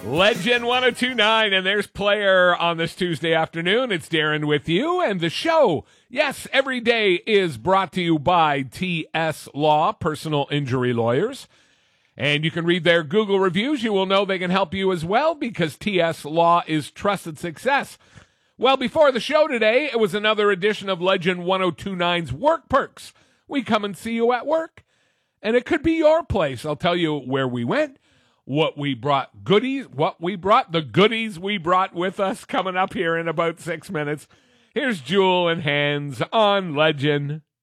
Legend 1029, and there's Player on this Tuesday afternoon. It's Darren with you, and the show, yes, every day is brought to you by TS Law, personal injury lawyers. And you can read their Google reviews. You will know they can help you as well because TS Law is trusted success. Well, before the show today, it was another edition of Legend 1029's Work Perks. We come and see you at work, and it could be your place. I'll tell you where we went, what we brought, the goodies we brought with us coming up here in about 6 minutes. Here's Jewel and Hands on Legend